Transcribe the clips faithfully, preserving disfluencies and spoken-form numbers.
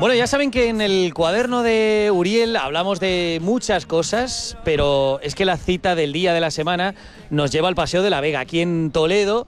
Bueno, ya saben que en el cuaderno de Uriel hablamos de muchas cosas, pero es que la cita del día de la semana nos lleva al Paseo de la Vega, aquí en Toledo,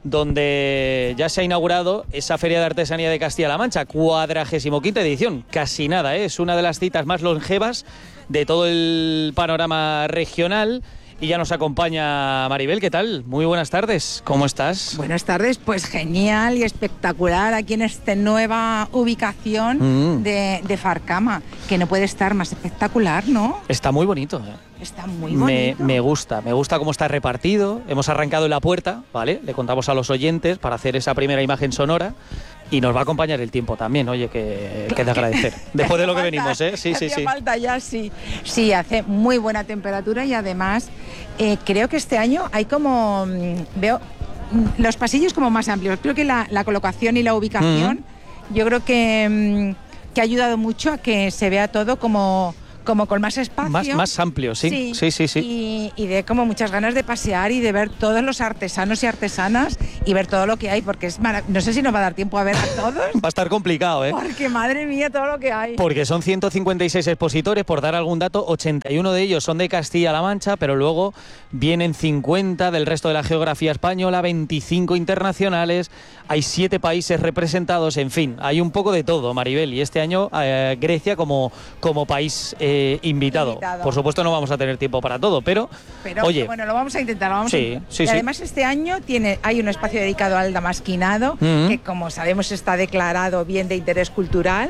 donde ya se ha inaugurado esa Feria de Artesanía de Castilla-La Mancha, cuadragésimo quinta edición. Casi nada, ¿eh? Es una de las citas más longevas de todo el panorama regional. Y ya nos acompaña Maribel, ¿qué tal? Muy buenas tardes, ¿cómo estás? Buenas tardes, pues genial y espectacular aquí en esta nueva ubicación mm. de, de Farcama, que no puede estar más espectacular, ¿no? Está muy bonito, ¿eh? Está muy bonito. Me, me gusta, me gusta cómo está repartido. Hemos arrancado en la puerta, ¿vale? Le contamos a los oyentes para hacer esa primera imagen sonora. Y nos va a acompañar el tiempo también, oye, que, que de agradecer. Después de lo que venimos, ¿eh? Sí, sí, sí. falta ya, sí. Sí, hace muy buena temperatura y además eh, creo que este año hay como... Veo los pasillos como más amplios. Creo que la, la colocación y la ubicación, mm. yo creo que, que ha ayudado mucho a que se vea todo como... como con más espacio. Más, más amplio, sí. Sí, sí, sí. sí. Y, y de como muchas ganas de pasear y de ver todos los artesanos y artesanas y ver todo lo que hay, porque es maravilloso. No sé si nos va a dar tiempo a ver a todos. Va a estar complicado, ¿eh? Porque, madre mía, todo lo que hay. Porque son ciento cincuenta y seis expositores, por dar algún dato, ochenta y uno de ellos son de Castilla-La Mancha, pero luego vienen cincuenta del resto de la geografía española, veinticinco internacionales, hay siete países representados, en fin, hay un poco de todo, Maribel, y este año eh, Grecia como, como país eh, invitado. invitado. Por supuesto no vamos a tener tiempo para todo, pero, pero oye... Bueno, lo vamos a intentar, lo vamos sí, a intentar. Sí, y sí. además este año tiene, hay un espacio dedicado al damasquinado, uh-huh. que como sabemos está declarado bien de interés cultural.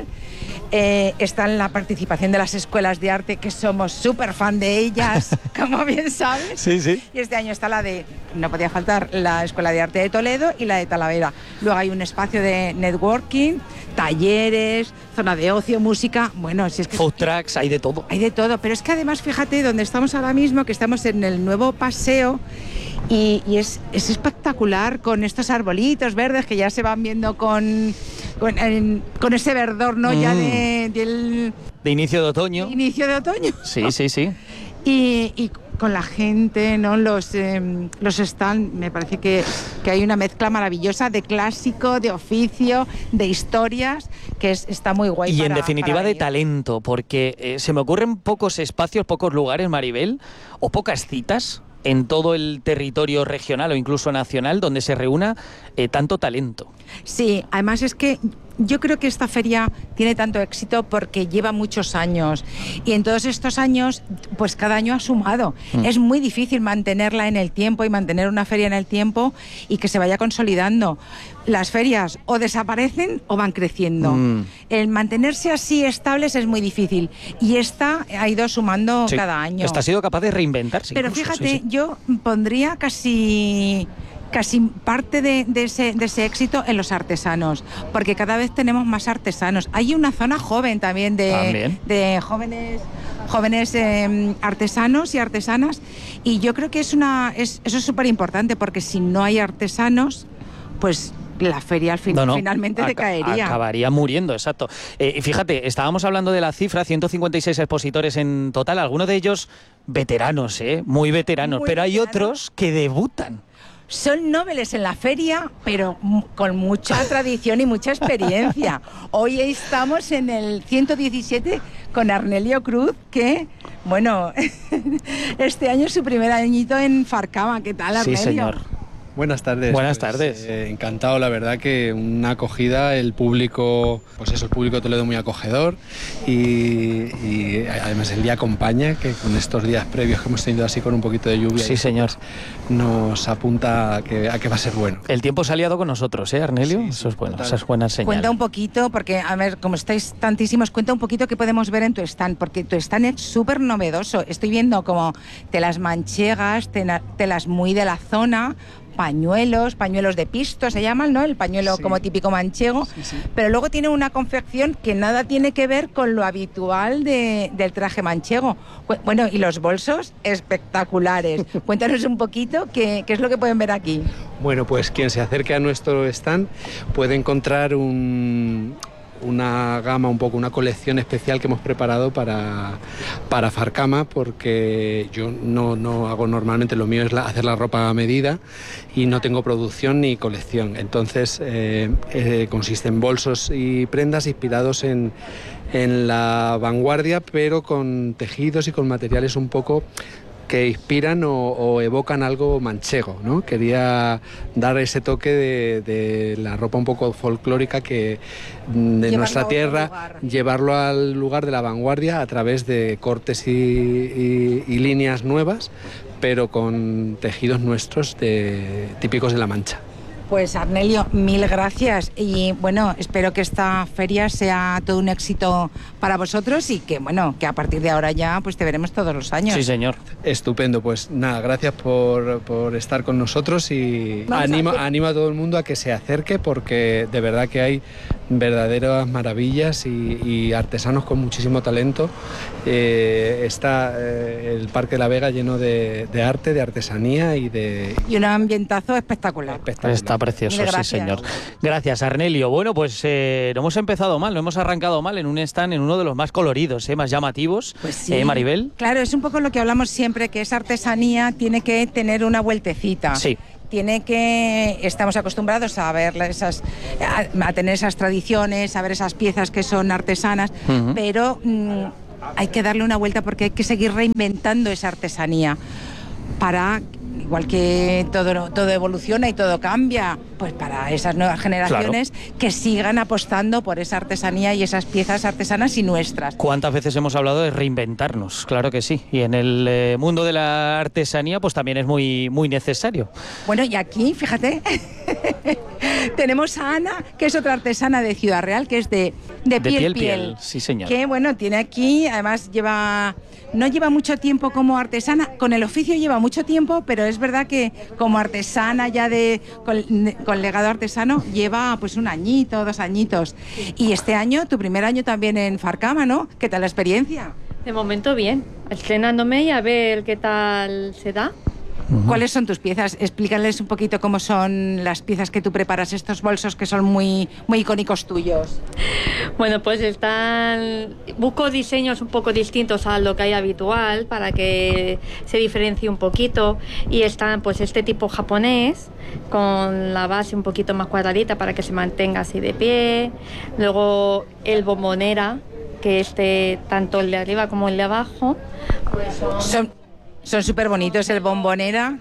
Eh, está en la participación de las escuelas de arte, que somos súper fan de ellas, como bien sabes. Sí, sí. Y este año está la de, no podía faltar, la Escuela de Arte de Toledo y la de Talavera. Luego hay un espacio de networking, talleres, zona de ocio, música, bueno, si es que... Food trucks, hay de todo. Hay de todo, pero es que además, fíjate, donde estamos ahora mismo, que estamos en el nuevo paseo, y, y es, es espectacular con estos arbolitos verdes que ya se van viendo con... Con, en, con ese verdor, ¿no? Mm. Ya de, del... De inicio de otoño. De inicio de otoño. Sí, sí, sí. Y, y con la gente, ¿no? Los, eh, los stands, me parece que, que hay una mezcla maravillosa de clásico, de oficio, de historias, que es, está muy guay. Y para, en definitiva para de talento, porque eh, se me ocurren pocos espacios, pocos lugares, Maribel, o pocas citas en todo el territorio regional o incluso nacional donde se reúna eh, tanto talento. Sí, además es que yo creo que esta feria tiene tanto éxito porque lleva muchos años y en todos estos años, pues cada año ha sumado. Mm. Es muy difícil mantenerla en el tiempo y mantener una feria en el tiempo y que se vaya consolidando. Las ferias o desaparecen o van creciendo. Mm. El mantenerse así estables es muy difícil y esta ha ido sumando sí, cada año. Esta ha sido capaz de reinventarse. Pero incluso, fíjate, sí, sí. yo pondría casi... casi parte de, de, ese, de ese éxito en los artesanos, porque cada vez tenemos más artesanos. Hay una zona joven también de, ¿También? de jóvenes jóvenes eh, artesanos y artesanas, y yo creo que es una es, eso es súper importante, porque si no hay artesanos, pues la feria al fin, no, no. finalmente decaería. Acabaría muriendo, exacto. Eh, fíjate, estábamos hablando de la cifra, ciento cincuenta y seis expositores en total, algunos de ellos veteranos, ¿eh? muy veteranos, muy pero veterano. Hay otros que debutan. Son nobles en la feria, pero con mucha tradición y mucha experiencia. Hoy estamos en el ciento diecisiete con Arnelio Cruz, que, bueno, este año es su primer añito en Farcama. ¿Qué tal, Arnelio? Sí, señor. Buenas tardes. Buenas pues, tardes. Eh, encantado, la verdad que una acogida, el público, pues eso, el público de Toledo muy acogedor y, y además el día acompaña, que con estos días previos que hemos tenido así con un poquito de lluvia. Sí, señor. Nos apunta a que, a que va a ser bueno. El tiempo se ha aliado con nosotros, ¿eh, Arnelio? Sí, eso sí, es bueno, total. esa es buena señal. Cuenta un poquito, porque, a ver, como estáis tantísimos, cuenta un poquito qué podemos ver en tu stand, porque tu stand es súper novedoso. Estoy viendo como telas manchegas, telas muy de la zona, pañuelos, pañuelos de pisto se llaman, ¿no? El pañuelo sí. como típico manchego, sí, sí. pero luego tiene una confección que nada tiene que ver con lo habitual de, del traje manchego. Bueno, y los bolsos espectaculares. Cuéntanos un poquito qué, qué es lo que pueden ver aquí. Bueno, pues quien se acerque a nuestro stand puede encontrar un... un una gama, un poco una colección especial que hemos preparado para, para Farcama, porque yo no, no hago normalmente, lo mío es la, hacer la ropa a medida y no tengo producción ni colección. Entonces eh, eh, consiste en bolsos y prendas inspirados en, en la vanguardia, pero con tejidos y con materiales un poco que inspiran o, o evocan algo manchego, ¿no? Quería dar ese toque de, de la ropa un poco folclórica que de llevarlo nuestra tierra, llevarlo al lugar de la vanguardia a través de cortes y, y, y líneas nuevas, pero con tejidos nuestros de, típicos de La Mancha. Pues Arnelio, mil gracias y bueno, espero que esta feria sea todo un éxito para vosotros y que bueno, que a partir de ahora ya pues te veremos todos los años. Sí, señor. Estupendo, pues nada, gracias por, por estar con nosotros y animo, a animo a todo el mundo a que se acerque porque de verdad que hay verdaderas maravillas y, y artesanos con muchísimo talento. Eh, está eh, el Parque de la Vega lleno de, de arte, de artesanía y de... Y un ambientazo espectacular. espectacular. Está precioso, sí señor. Gracias, Arnelio. Bueno, pues eh, no hemos empezado mal, no hemos arrancado mal en un stand, en uno de los más coloridos, eh, más llamativos. Pues sí. Eh, Maribel. Claro, es un poco lo que hablamos siempre, que esa artesanía tiene que tener una vueltecita. Sí. Tiene que, estamos acostumbrados a ver esas, a, a tener esas tradiciones, a ver esas piezas que son artesanas, uh-huh. pero mmm, hay que darle una vuelta porque hay que seguir reinventando esa artesanía para... Igual que todo, todo evoluciona y todo cambia, pues para esas nuevas generaciones claro. que sigan apostando por esa artesanía y esas piezas artesanas y nuestras. ¿Cuántas veces hemos hablado de reinventarnos? Claro que sí. Y en el eh, mundo de la artesanía pues también es muy, muy necesario. Bueno, y aquí, fíjate, tenemos a Ana, que es otra artesana de Ciudad Real, que es de, de, de piel, piel, piel. Sí, señor. Que bueno, tiene aquí, además lleva... No lleva mucho tiempo como artesana, con el oficio lleva mucho tiempo, pero es verdad que como artesana ya de con, con legado artesano lleva pues un añito, dos añitos. Y este año, tu primer año también en Farcama, ¿no? ¿Qué tal la experiencia? De momento bien, estrenándome y a ver qué tal se da. ¿Cuáles son tus piezas? Explícales un poquito cómo son las piezas que tú preparas, estos bolsos que son muy, muy icónicos tuyos. Bueno, pues están... Busco diseños un poco distintos a lo que hay habitual para que se diferencie un poquito. Y están pues este tipo japonés, con la base un poquito más cuadradita para que se mantenga así de pie. Luego el bombonera, que este, tanto el de arriba como el de abajo, pues son... son... Son súper bonitos, el bombonera.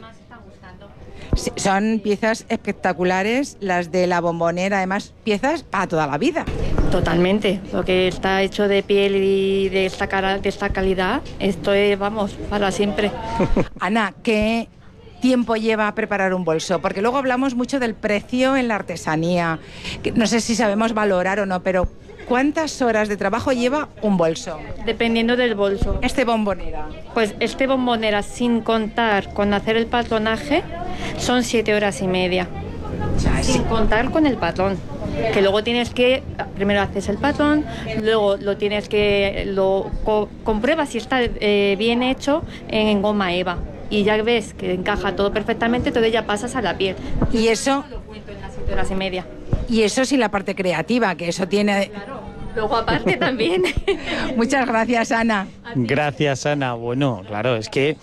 Son piezas espectaculares, las de la bombonera, además piezas para toda la vida. Totalmente, lo que está hecho de piel y de esta, cara, de esta calidad, esto es, vamos, para siempre. Ana, ¿qué tiempo lleva a preparar un bolso? Porque luego hablamos mucho del precio en la artesanía. No sé si sabemos valorar o no, pero ¿cuántas horas de trabajo lleva un bolso? Dependiendo del bolso. Este bombonera. Pues este bombonera, sin contar con hacer el patronaje, son siete horas y media. Ya, sin sí. contar con el patrón. Que luego tienes que, primero haces el patrón, luego lo tienes que, lo co compruebas si está eh, bien hecho en goma eva. Y ya ves que encaja todo perfectamente, entonces ya pasas a la piel. Y eso... Lo cuento en las siete horas y media. Y eso sin la parte creativa, que eso tiene... Claro. Luego aparte también. Muchas gracias, Ana. Gracias, Ana. Bueno, claro, es que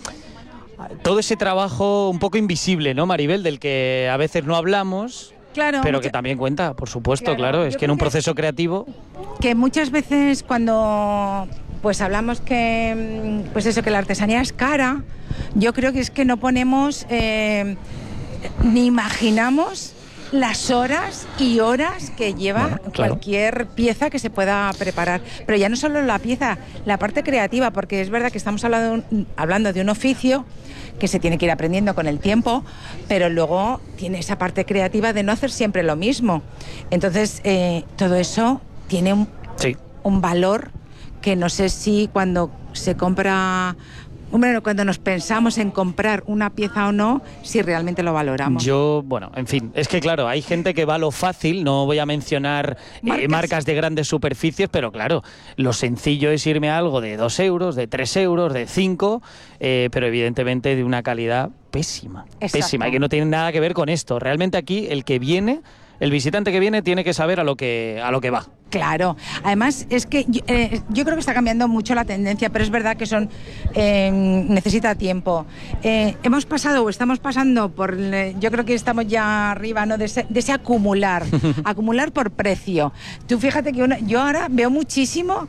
todo ese trabajo un poco invisible, ¿no, Maribel? Del que a veces no hablamos, claro, pero mucha... que también cuenta, por supuesto, claro. claro es Yo que en un proceso que, creativo... Que muchas veces cuando pues hablamos que, pues eso, que la artesanía es cara, yo creo que es que no ponemos, eh, ni imaginamos... las horas y horas que lleva bueno, claro. cualquier pieza que se pueda preparar. Pero ya no solo la pieza, la parte creativa, porque es verdad que estamos hablando de un, hablando de un oficio que se tiene que ir aprendiendo con el tiempo, pero luego tiene esa parte creativa de no hacer siempre lo mismo. Entonces, eh, todo eso tiene un, sí. un valor que no sé si cuando se compra... Bueno, cuando nos pensamos en comprar una pieza o no, si realmente lo valoramos. Yo, bueno, en fin, es que claro, hay gente que va a lo fácil, no voy a mencionar marcas, eh, marcas de grandes superficies, pero claro, lo sencillo es irme a algo de dos euros, de tres euros, de cinco, eh, pero evidentemente de una calidad pésima, Exacto. pésima, y que no tiene nada que ver con esto. Realmente aquí el que viene, el visitante que viene tiene que saber a lo que, a lo que va. Claro, además es que yo, eh, yo creo que está cambiando mucho la tendencia, pero es verdad que son eh, necesita tiempo. Eh, hemos pasado o estamos pasando por, eh, yo creo que estamos ya arriba, ¿no? De ese, de ese acumular, acumular por precio. Tú fíjate que una, yo ahora veo muchísimo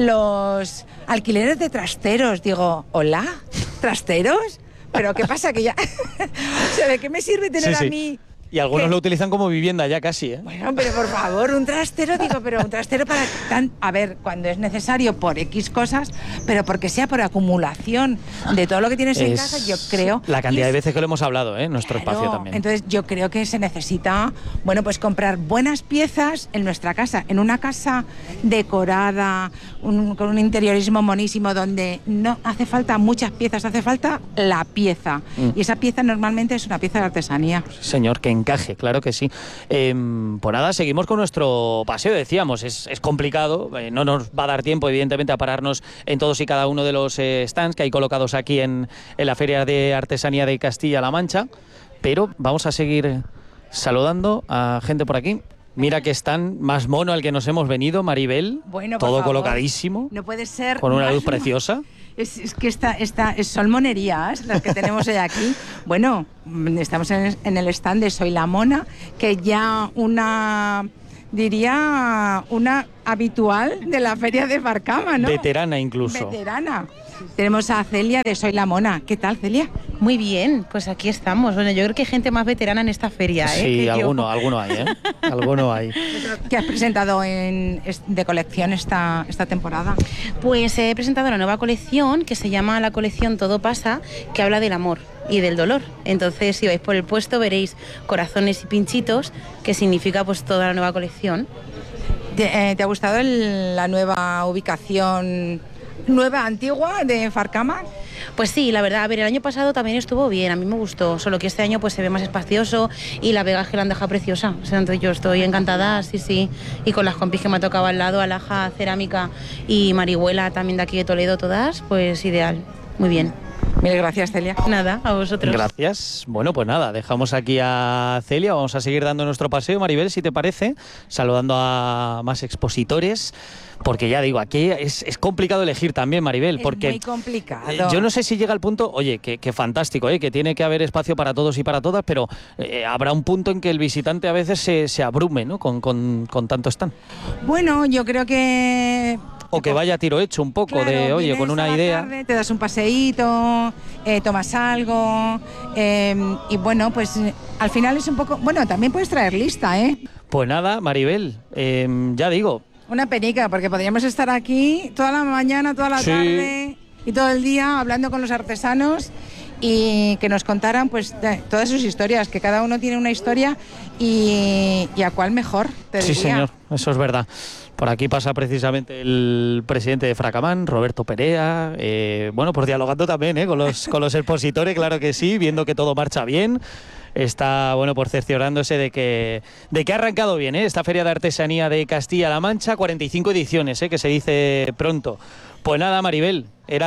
los alquileres de trasteros. Digo, ¿hola? ¿Trasteros? ¿Pero qué pasa? Que ya... o sea, ¿de qué me sirve tener sí, sí. a mí? Y algunos ¿Qué? Lo utilizan como vivienda ya casi, ¿eh? Bueno, pero por favor, un trastero, digo, pero un trastero para... Tan, a ver, cuando es necesario por X cosas, pero porque sea por acumulación de todo lo que tienes es en casa, yo creo... La cantidad es, de veces que lo hemos hablado, ¿eh? En nuestro claro, espacio también. Entonces yo creo que se necesita, bueno, pues comprar buenas piezas en nuestra casa, en una casa decorada, un, con un interiorismo monísimo, donde no hace falta muchas piezas, hace falta la pieza. Mm. Y esa pieza normalmente es una pieza de artesanía. Sí, señor, que encaje, claro que sí. Eh, pues nada, seguimos con nuestro paseo, decíamos, es, es complicado, eh, no nos va a dar tiempo evidentemente a pararnos en todos y cada uno de los eh, stands que hay colocados aquí en, en la Feria de Artesanía de Castilla-La Mancha, pero vamos a seguir saludando a gente por aquí. Mira que están más mono al que nos hemos venido, Maribel, bueno, por todo favor, colocadísimo, no puede ser con una más luz preciosa. Es, es que esta, esta, son monerías las que tenemos hoy aquí. Bueno, estamos en, en el stand de Soy la Mona, que ya una, diría, una habitual de la feria de Farcama, ¿no? Veterana incluso. Veterana. Tenemos a Celia de Soy la Mona. ¿Qué tal, Celia? Muy bien, pues aquí estamos. Bueno, yo creo que hay gente más veterana en esta feria, ¿eh? Sí, que alguno, yo. alguno hay, ¿eh? Alguno hay. ¿Qué has presentado en, de colección esta, esta temporada? Pues he presentado la nueva colección que se llama la colección Todo Pasa, que habla del amor y del dolor. Entonces, si vais por el puesto veréis corazones y pinchitos, que significa pues toda la nueva colección. ¿Te, eh, ¿te ha gustado el, la nueva ubicación... nueva, antigua, de Farcama? Pues sí, la verdad, a ver, el año pasado también estuvo bien, a mí me gustó, solo que este año pues se ve más espacioso y la Vega que la han dejado preciosa, o sea, entonces yo estoy encantada, sí, sí, y con las compis que me ha tocado al lado, Alaja, Cerámica y Marihuela también de aquí de Toledo, todas, pues ideal, muy bien. Mil gracias, Celia. Nada, a vosotros. Gracias. Bueno, pues nada, dejamos aquí a Celia, vamos a seguir dando nuestro paseo, Maribel, si te parece, saludando a más expositores, porque ya digo, aquí es, es complicado elegir también, Maribel, es porque muy complicado. Eh, yo no sé si llega al punto, oye, que, que fantástico, eh, que tiene que haber espacio para todos y para todas, pero eh, habrá un punto en que el visitante a veces se, se abrume, ¿no? Con, con, con tanto stand. Bueno, yo creo que... O que vaya a tiro hecho un poco, claro, de, oye, con una idea. Tarde, te das un paseíto, eh, tomas algo, eh, y bueno, pues al final es un poco... Bueno, también puedes traer lista, ¿eh? Pues nada, Maribel, eh, ya digo. Una penica, porque podríamos estar aquí toda la mañana, toda la sí. tarde y todo el día hablando con los artesanos y que nos contaran pues todas sus historias, que cada uno tiene una historia y, y a cuál mejor, te Sí, diría. señor, eso es verdad. Por aquí pasa precisamente el presidente de Fracamán, Roberto Perea, eh, bueno, pues dialogando también eh, con, los, con los expositores, claro que sí, viendo que todo marcha bien. Está, bueno, por cerciorándose de que, de que ha arrancado bien ¿eh? esta Feria de Artesanía de Castilla-La Mancha, cuarenta y cinco ediciones, ¿eh? que se dice pronto. Pues nada, Maribel,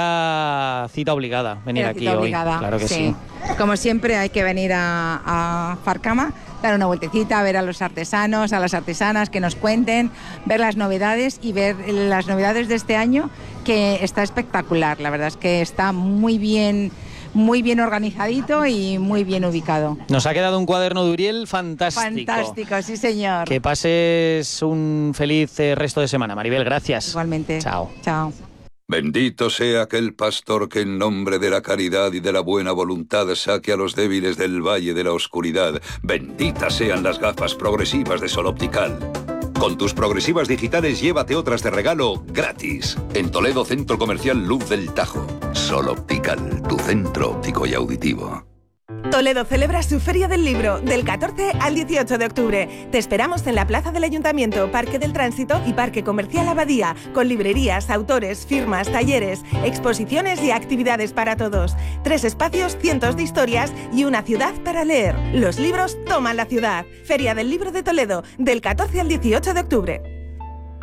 era cita obligada venir Era aquí cita hoy. obligada, Claro que sí. sí. Como siempre hay que venir a, a Farcama, dar una vueltecita, ver a los artesanos, a las artesanas, que nos cuenten, ver las novedades y ver las novedades de este año, que está espectacular. La verdad es que está muy bien... muy bien organizadito y muy bien ubicado. Nos ha quedado un cuaderno de Uriel fantástico. Fantástico, sí señor. Que pases un feliz eh, resto de semana, Maribel, gracias. Igualmente. Chao. Chao. Bendito sea aquel pastor que en nombre de la caridad y de la buena voluntad saque a los débiles del valle de la oscuridad. Benditas sean las gafas progresivas de Sol Optical. Con tus progresivas digitales llévate otras de regalo gratis. En Toledo, Centro Comercial Luz del Tajo. Sol Optical, tu centro óptico y auditivo. Toledo celebra su Feria del Libro del catorce al dieciocho de octubre. Te esperamos en la Plaza del Ayuntamiento, Parque del Tránsito y Parque Comercial Abadía, con librerías, autores, firmas, talleres, exposiciones y actividades para todos. Tres espacios, cientos de historias y una ciudad para leer. Los libros toman la ciudad. Feria del Libro de Toledo, del catorce al dieciocho de octubre.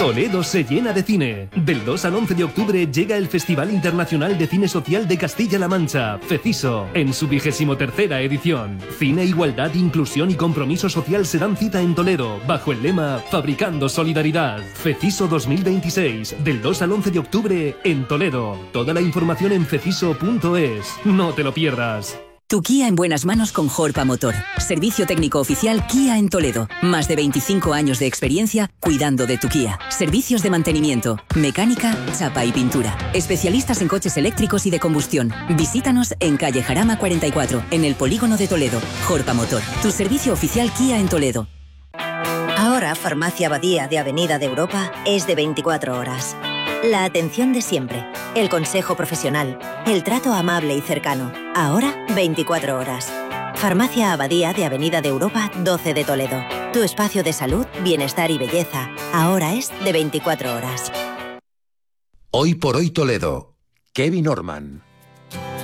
Toledo se llena de cine. Del dos al once de octubre llega el Festival Internacional de Cine Social de Castilla-La Mancha, FECISO, en su vigésimo tercera edición. Cine, igualdad, inclusión y compromiso social se dan cita en Toledo, bajo el lema Fabricando Solidaridad. FECISO dos mil veintiséis, del dos al once de octubre en Toledo. Toda la información en feciso punto es. No te lo pierdas. Tu Kia en buenas manos con Jorpa Motor. Servicio técnico oficial Kia en Toledo. Más de veinticinco años de experiencia cuidando de tu Kia. Servicios de mantenimiento, mecánica, chapa y pintura. Especialistas en coches eléctricos y de combustión. Visítanos en calle Jarama cuarenta y cuatro, en el polígono de Toledo. Jorpa Motor, tu servicio oficial Kia en Toledo. Ahora Farmacia Abadía de Avenida de Europa es de veinticuatro horas. La atención de siempre, el consejo profesional, el trato amable y cercano. Ahora, veinticuatro horas. Farmacia Abadía de Avenida de Europa doce de Toledo. Tu espacio de salud, bienestar y belleza. Ahora es de veinticuatro horas. Hoy por hoy Toledo. Kevin Orman.